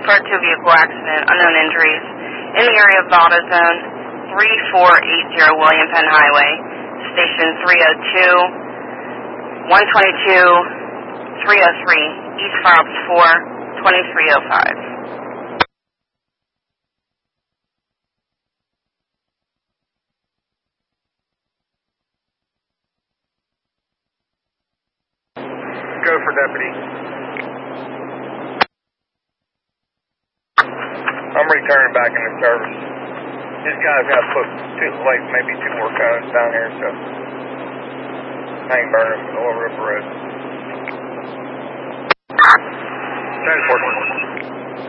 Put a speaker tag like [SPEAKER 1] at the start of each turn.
[SPEAKER 1] for a two-vehicle accident, unknown injuries, in the area of Valda Zone 3480 William Penn Highway, Station 302, 122, 303, East Files 4, 2305.
[SPEAKER 2] Go for deputy. I'm returning back into service. This guy's got to put maybe two more cones down here, so I ain't burning them all over the road. 10-4.